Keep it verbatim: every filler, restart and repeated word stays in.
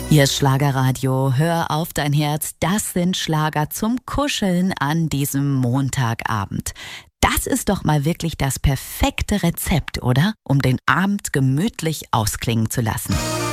Ihr Schlagerradio, hör auf dein Herz, das sind Schlager zum Kuscheln an diesem Montagabend. Das ist doch mal wirklich das perfekte Rezept, oder? Um den Abend gemütlich ausklingen zu lassen.